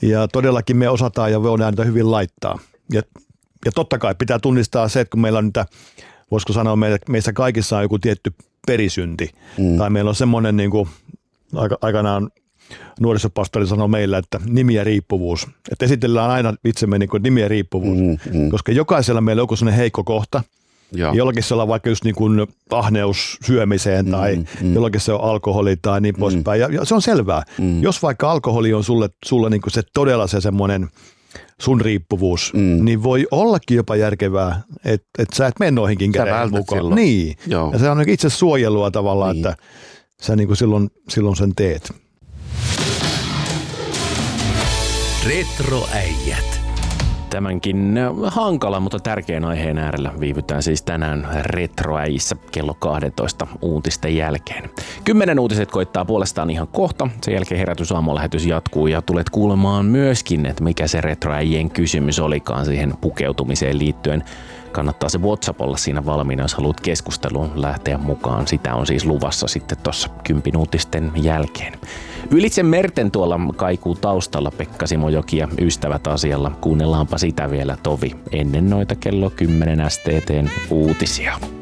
Ja todellakin me osataan ja voidaan niitä hyvin laittaa. Ja totta kai pitää tunnistaa se, että kun meillä on niitä, voisiko sanoa, meissä kaikissa on joku tietty perisynti. Tai meillä on semmoinen, niin kuin aikanaan nuorisopastori sanoi meillä, että nimi ja riippuvuus. Että esitellään aina itsemme niin kuin nimi ja riippuvuus. Koska jokaisella meillä on joku sellainen heikko kohta. Jollakin se on vaikka just niin kuin ahneus syömiseen tai jollakin se on alkoholi tai niin poispäin. Ja se on selvää. Jos vaikka alkoholi on sulle niin kuin se todella se semmoinen sun riippuvuus, niin voi ollakin jopa järkevää, että sä et mene noihinkin käden mukaan. Silloin. Niin. Ja se on itse suojelua tavallaan, että sä niin kuin silloin sen teet. Retroäijät. Tämänkin hankala, mutta tärkeän aiheen äärellä viivytään siis tänään Retroäijissä kello 12 uutisten jälkeen. 10 uutiset koittaa puolestaan ihan kohta. Sen jälkeen herätysaamulähetys jatkuu ja tulet kuulemaan myöskin, että mikä se Retroäijien kysymys olikaan siihen pukeutumiseen liittyen. Kannattaa se WhatsApp olla siinä valmiina, jos haluat keskusteluun lähteä mukaan. Sitä on siis luvassa sitten tuossa 10 uutisten jälkeen. Ylitse merten tuolla kaikuu taustalla Pekka Simojoki ja Ystävät asialla. Kuunnellaanpa sitä vielä tovi ennen noita kello 10 STT:n uutisia.